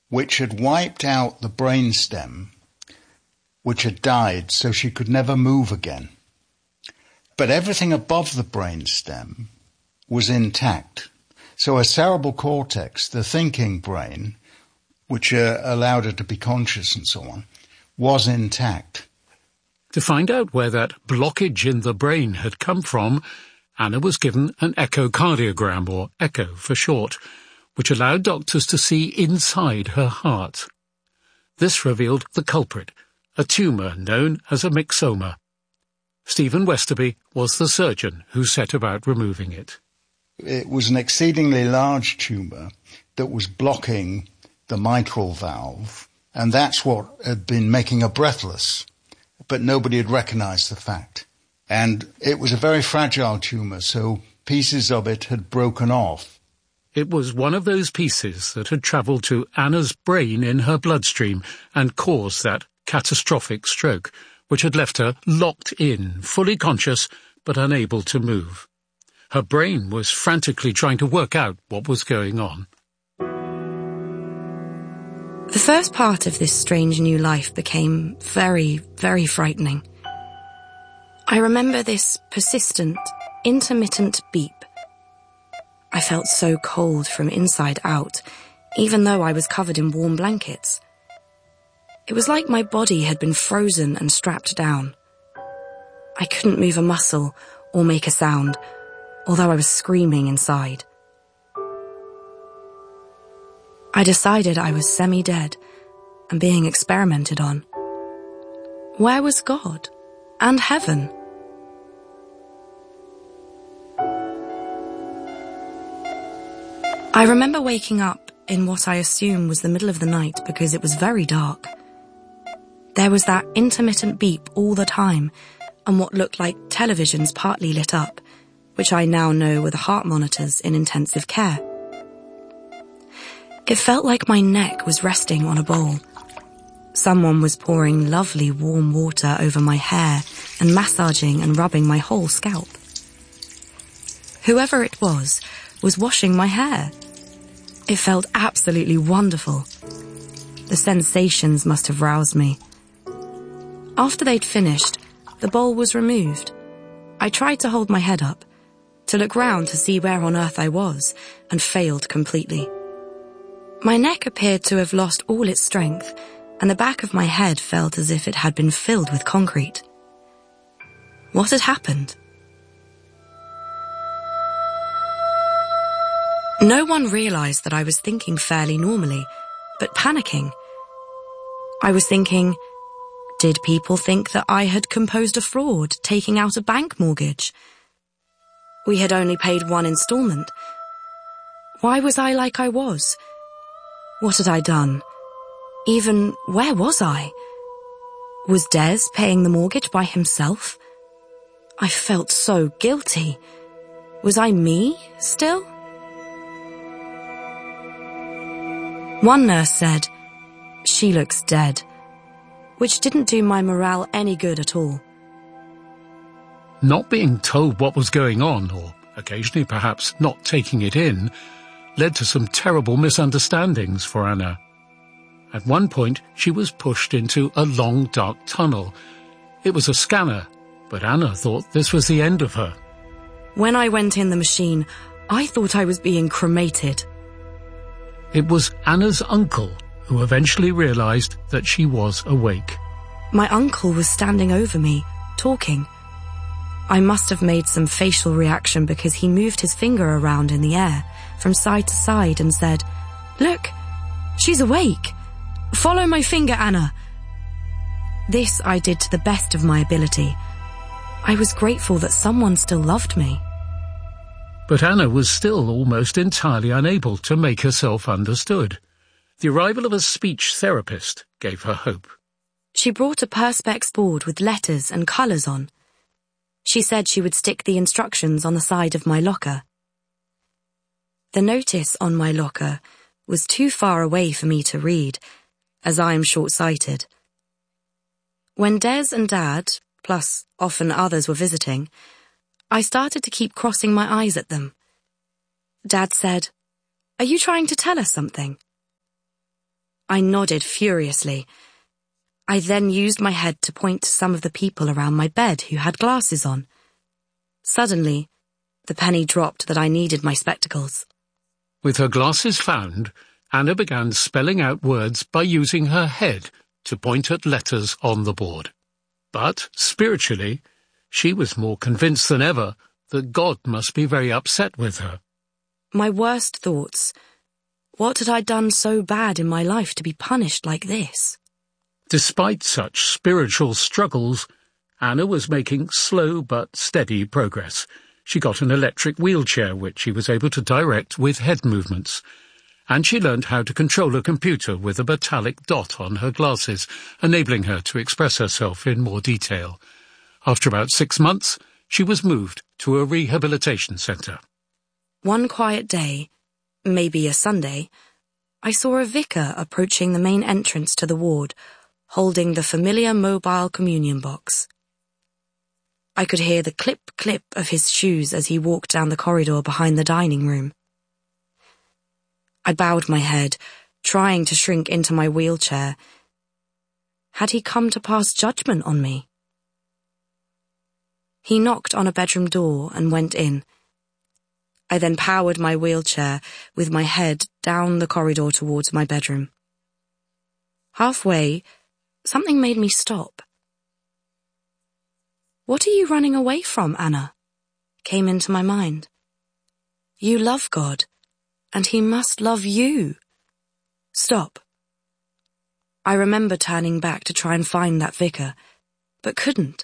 which had wiped out the brainstem, which had died, so she could never move again. But everything above the brainstem was intact. So her cerebral cortex, the thinking brain, which allowed her to be conscious and so on, was intact. To find out where that blockage in the brain had come from, Anna was given an echocardiogram, or ECHO for short, which allowed doctors to see inside her heart. This revealed the culprit, a tumour known as a myxoma. Stephen Westerby was the surgeon who set about removing it. It was an exceedingly large tumour that was blocking the mitral valve, and that's what had been making her breathless, but nobody had recognised the fact. And it was a very fragile tumour, so pieces of it had broken off. It was one of those pieces that had travelled to Anna's brain in her bloodstream and caused that catastrophic stroke, which had left her locked in, fully conscious, but unable to move. Her brain was frantically trying to work out what was going on. The first part of this strange new life became very, very frightening. I remember this persistent, intermittent beep. I felt so cold from inside out, even though I was covered in warm blankets. It was like my body had been frozen and strapped down. I couldn't move a muscle or make a sound, although I was screaming inside. I decided I was semi-dead and being experimented on. Where was God and heaven? I remember waking up in what I assume was the middle of the night because it was very dark. There was that intermittent beep all the time and what looked like televisions partly lit up, which I now know were the heart monitors in intensive care. It felt like my neck was resting on a bowl. Someone was pouring lovely warm water over my hair and massaging and rubbing my whole scalp. Whoever it was washing my hair. It felt absolutely wonderful. The sensations must have roused me. After they'd finished, the bowl was removed. I tried to hold my head up, to look round to see where on earth I was, and failed completely. My neck appeared to have lost all its strength, and the back of my head felt as if it had been filled with concrete. What had happened? No one realised that I was thinking fairly normally, but panicking. I was thinking, did people think that I had composed a fraud, taking out a bank mortgage? We had only paid one instalment. Why was I like I was? What had I done? Even where was I? Was Des paying the mortgage by himself? I felt so guilty. Was I me still? One nurse said, "She looks dead," which didn't do my morale any good at all. Not being told what was going on, or occasionally perhaps not taking it in, led to some terrible misunderstandings for Anna. At one point, she was pushed into a long, dark tunnel. It was a scanner, but Anna thought this was the end of her. When I went in the machine, I thought I was being cremated. It was Anna's uncle who eventually realised that she was awake. My uncle was standing over me, talking. I must have made some facial reaction because he moved his finger around in the air, from side to side, and said, "Look, she's awake. Follow my finger, Anna." This I did to the best of my ability. I was grateful that someone still loved me. But Anna was still almost entirely unable to make herself understood. The arrival of a speech therapist gave her hope. She brought a Perspex board with letters and colours on. She said she would stick the instructions on the side of my locker. The notice on my locker was too far away for me to read, as I am short-sighted. When Des and Dad, plus often others, were visiting, I started to keep crossing my eyes at them. Dad said, "Are you trying to tell us something?" I nodded furiously. I then used my head to point to some of the people around my bed who had glasses on. Suddenly, the penny dropped that I needed my spectacles. With her glasses found, Anna began spelling out words by using her head to point at letters on the board. But, spiritually, she was more convinced than ever that God must be very upset with her. My worst thoughts. What had I done so bad in my life to be punished like this? Despite such spiritual struggles, Anna was making slow but steady progress. She got an electric wheelchair which she was able to direct with head movements, and she learned how to control a computer with a metallic dot on her glasses, enabling her to express herself in more detail. After about 6 months, she was moved to a rehabilitation centre. One quiet day, maybe a Sunday, I saw a vicar approaching the main entrance to the ward, holding the familiar mobile communion box. I could hear the clip-clip of his shoes as he walked down the corridor behind the dining room. I bowed my head, trying to shrink into my wheelchair. Had he come to pass judgment on me? He knocked on a bedroom door and went in. I then powered my wheelchair with my head down the corridor towards my bedroom. Halfway, something made me stop. "What are you running away from, Anna?" came into my mind. "You love God, and He must love you. Stop." I remember turning back to try and find that vicar, but couldn't.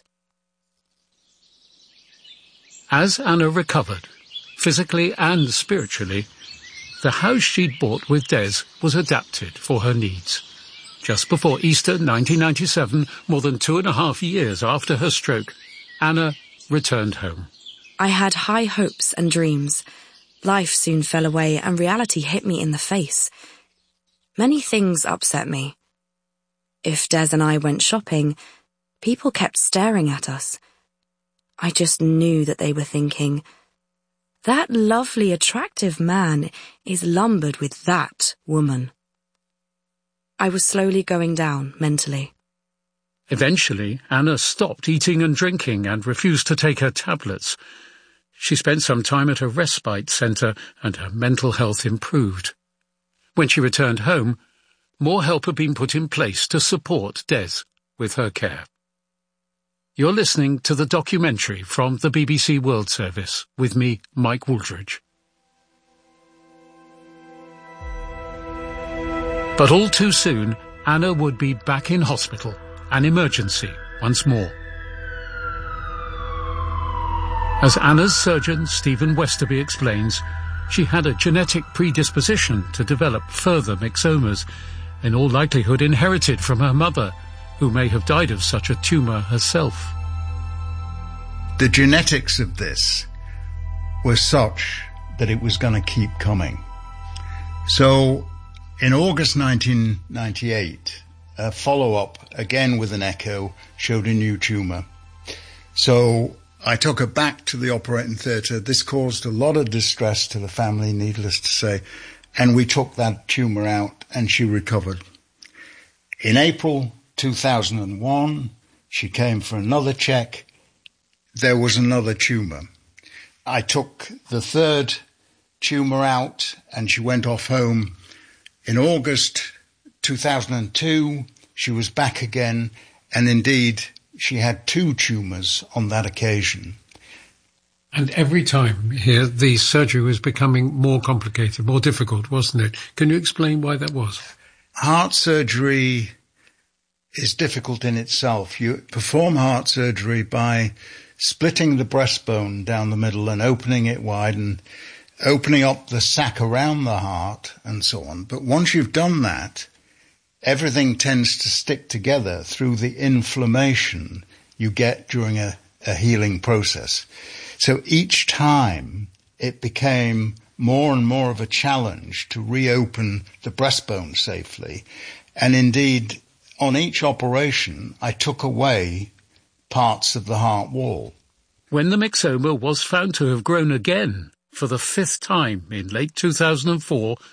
As Anna recovered, physically and spiritually, the house she'd bought with Des was adapted for her needs. Just before Easter 1997, more than 2.5 years after her stroke, Anna returned home. I had high hopes and dreams. Life soon fell away and reality hit me in the face. Many things upset me. If Des and I went shopping, people kept staring at us. I just knew that they were thinking, "That lovely, attractive man is lumbered with that woman." I was slowly going down mentally. Eventually, Anna stopped eating and drinking and refused to take her tablets. She spent some time at a respite centre and her mental health improved. When she returned home, more help had been put in place to support Des with her care. You're listening to the documentary from the BBC World Service with me, Mike Wooldridge. But all too soon, Anna would be back in hospital, an emergency once more. As Anna's surgeon, Stephen Westerby, explains, she had a genetic predisposition to develop further myxomas, in all likelihood inherited from her mother, who may have died of such a tumour herself. The genetics of this were such that it was going to keep coming. So, in August 1998, a follow-up, again with an echo, showed a new tumour. So I took her back to the operating theatre. This caused a lot of distress to the family, needless to say, and we took that tumour out and she recovered. In April 2001, she came for another check. There was another tumour. I took the third tumour out and she went off home. In August 2002, she was back again, and indeed, she had 2 tumours on that occasion. And every time here, the surgery was becoming more complicated, more difficult, wasn't it? Can you explain why that was? Heart surgery is difficult in itself. You perform heart surgery by splitting the breastbone down the middle and opening it wide and opening up the sac around the heart and so on. But once you've done that, everything tends to stick together through the inflammation you get during a healing process. So each time it became more and more of a challenge to reopen the breastbone safely. And indeed, on each operation, I took away parts of the heart wall. When the myxoma was found to have grown again for the 5th time in late 2004,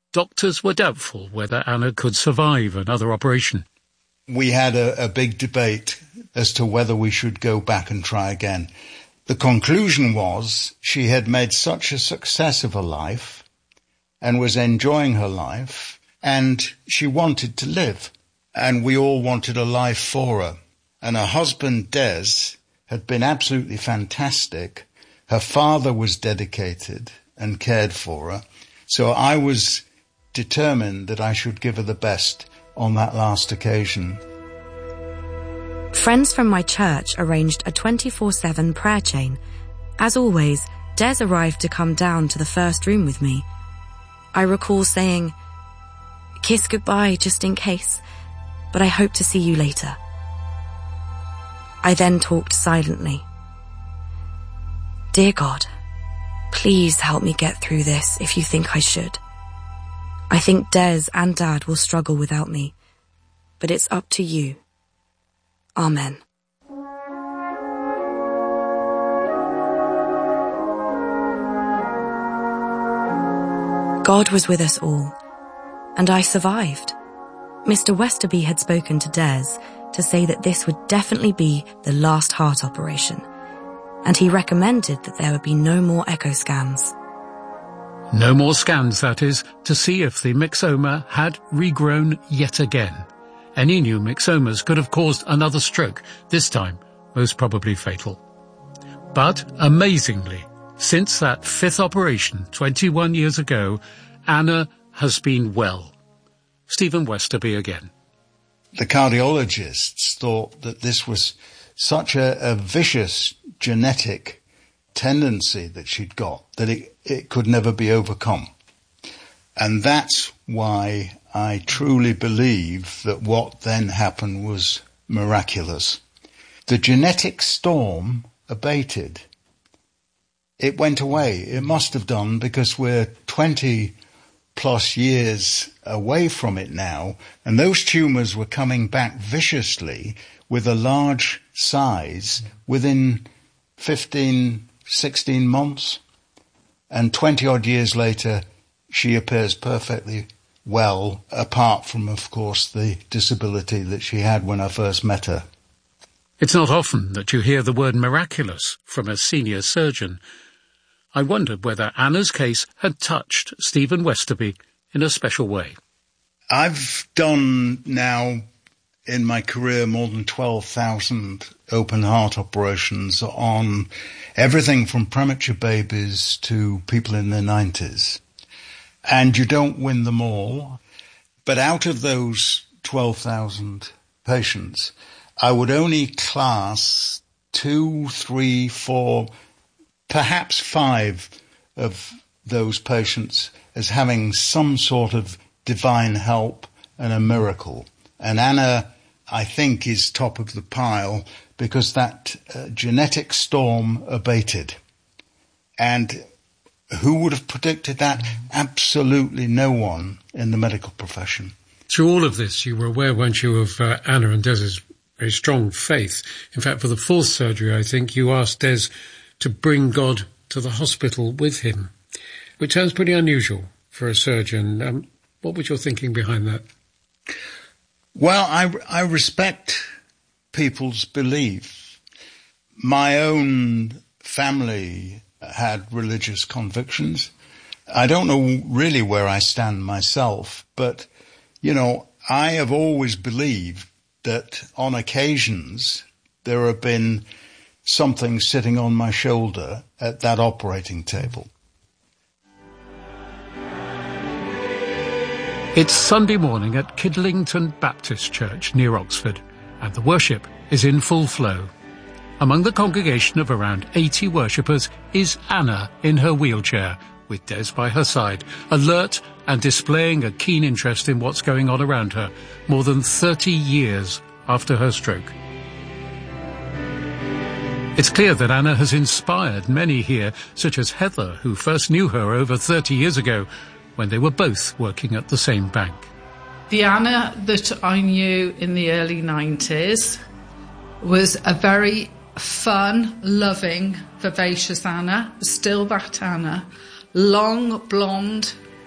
doctors were doubtful whether Anna could survive another operation. We had a big debate as to whether we should go back and try again. The conclusion was she had made such a success of her life and was enjoying her life, and she wanted to live, and we all wanted a life for her. And her husband, Des, had been absolutely fantastic. Her father was dedicated and cared for her. So I was determined that I should give her the best on that last occasion. Friends from my church arranged a 24/7 prayer chain. As always, Des arrived to come down to the first room with me. I recall saying, "Kiss goodbye just in case, but I hope to see you later." I then talked silently. "Dear God, please help me get through this if you think I should. I think Des and Dad will struggle without me, but it's up to you. Amen." God was with us all, and I survived. Mr. Westerby had spoken to Des to say that this would definitely be the last heart operation, and he recommended that there would be no more echo scans. No more scans, that is, to see if the myxoma had regrown yet again. Any new myxomas could have caused another stroke, this time most probably fatal. But, amazingly, since that fifth operation 21 years ago, Anna has been well. Stephen Westerby again. The cardiologists thought that this was such a vicious genetic tendency that she'd got that it could never be overcome. And that's why I truly believe that what then happened was miraculous. The genetic storm abated. It went away. It must have done, because we're 20 plus years away from it now, and those tumours were coming back viciously with a large size within 15, 16 months. And 20 odd years later, she appears perfectly well, apart from, of course, the disability that she had when I first met her. It's not often that you hear the word miraculous from a senior surgeon. I wondered whether Anna's case had touched Stephen Westerby in a special way. I've done now in my career more than 12,000 open heart operations on everything from premature babies to people in their 90s. And you don't win them all. But out of those 12,000 patients, I would only class 2, 3, 4, perhaps 5 of those patients as having some sort of divine help and a miracle. And Anna, I think, is top of the pile because that genetic storm abated. And who would have predicted that? Absolutely no one in the medical profession. Through all of this, you were aware, weren't you, of Anna and Des's very strong faith. In fact, for the fourth surgery, I think, you asked Des to bring God to the hospital with him, which sounds pretty unusual for a surgeon. What was your thinking behind that? Well, I respect people's belief. My own family had religious convictions. I don't know really where I stand myself, but, you know, I have always believed that on occasions there have been something sitting on my shoulder at that operating table. It's Sunday morning at Kidlington Baptist Church near Oxford, and the worship is in full flow. Among the congregation of around 80 worshippers is Anna in her wheelchair, with Des by her side, alert and displaying a keen interest in what's going on around her, more than 30 years after her stroke. It's clear that Anna has inspired many here, such as Heather, who first knew her over 30 years ago, when they were both working at the same bank. The Anna that I knew in the early 90s was a very fun, loving, vivacious Anna, still that Anna. Long, blonde,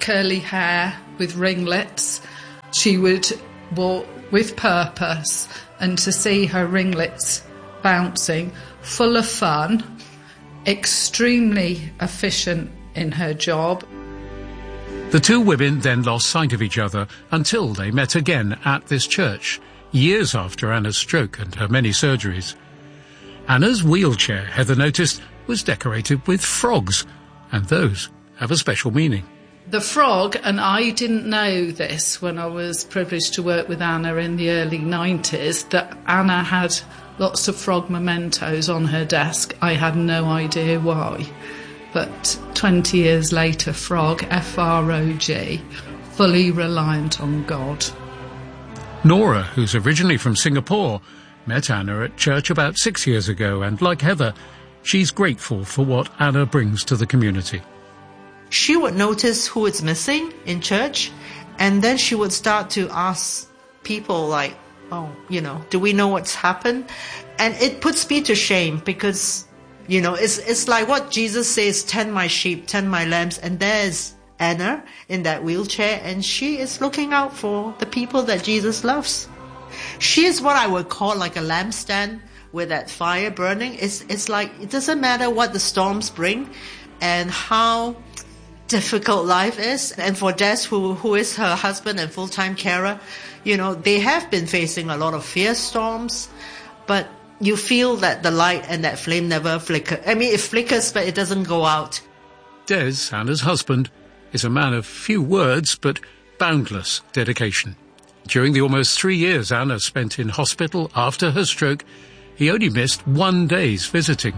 curly hair with ringlets. She would walk with purpose, and to see her ringlets bouncing, full of fun, extremely efficient in her job. The two women then lost sight of each other until they met again at this church, years after Anna's stroke and her many surgeries. Anna's wheelchair, Heather noticed, was decorated with frogs, and those have a special meaning. The frog, and I didn't know this when I was privileged to work with Anna in the early 90s, that Anna had lots of frog mementos on her desk. I had no idea why. But 20 years later, frog, F-R-O-G, fully reliant on God. Nora, who's originally from Singapore, met Anna at church about 6 years ago, and like Heather, she's grateful for what Anna brings to the community. She would notice who is missing in church, and then she would start to ask people like, do we know what's happened? And it puts me to shame because, it's like what Jesus says, tend my sheep, tend my lambs, and there's Anna in that wheelchair, and she is looking out for the people that Jesus loves. She is what I would call like a lampstand with that fire burning. It's like, it doesn't matter what the storms bring and how difficult life is. And for Des, who is her husband and full-time carer, they have been facing a lot of fierce storms, but you feel that the light and that flame never flicker. I mean, it flickers, but it doesn't go out. Des, Anna's husband, is a man of few words, but boundless dedication. During the almost 3 years Anna spent in hospital after her stroke, he only missed 1 day's visiting.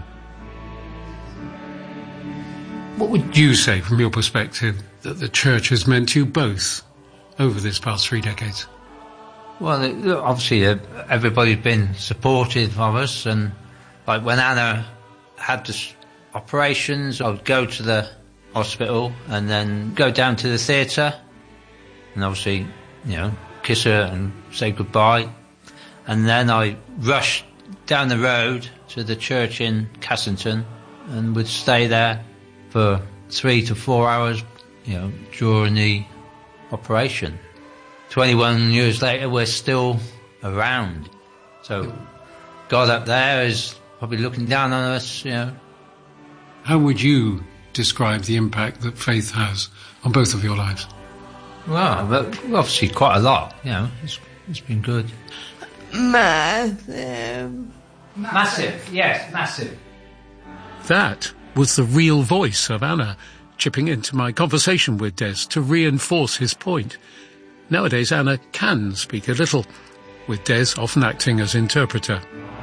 What would you say, from your perspective, that the church has meant to you both over this past 3 decades? Well, obviously, everybody's been supportive of us, and like when Anna had the operations, I would go to the hospital and then go down to the theatre, and obviously, kiss her and say goodbye, and then I rushed down the road to the church in Cassington and would stay there for 3 to 4 hours, during the operation. 21 years later, we're still around. So God up there is probably looking down on us, How would you describe the impact that faith has on both of your lives? Well, but obviously quite a lot, it's been good. Massive. Massive, yes, massive. That was the real voice of Anna, chipping into my conversation with Des to reinforce his point. Nowadays, Anna can speak a little, with Des often acting as interpreter.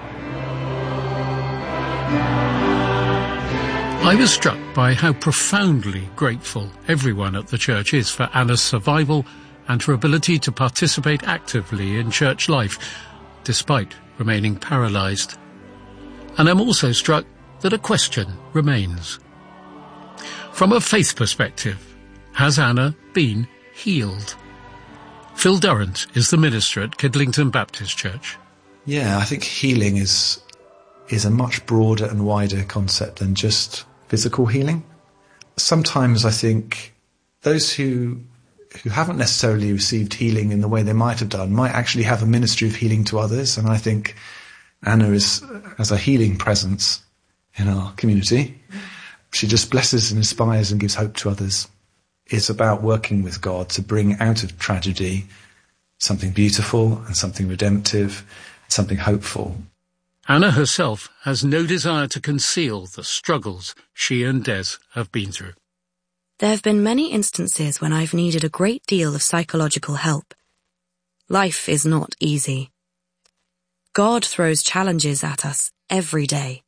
I was struck by how profoundly grateful everyone at the church is for Anna's survival and her ability to participate actively in church life, despite remaining paralysed. And I'm also struck that a question remains. From a faith perspective, has Anna been healed? Phil Durrant is the minister at Kidlington Baptist Church. Yeah, I think healing is a much broader and wider concept than just physical healing. Sometimes I think those who haven't necessarily received healing in the way they might have done might actually have a ministry of healing to others, and I think Anna has a healing presence in our community. She just blesses and inspires and gives hope to others. It's about working with God to bring out of tragedy something beautiful and something redemptive, something hopeful. Anna herself has no desire to conceal the struggles she and Des have been through. There have been many instances when I've needed a great deal of psychological help. Life is not easy. God throws challenges at us every day.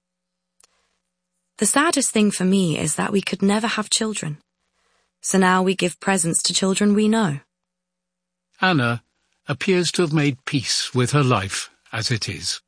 The saddest thing for me is that we could never have children. So now we give presents to children we know. Anna appears to have made peace with her life as it is.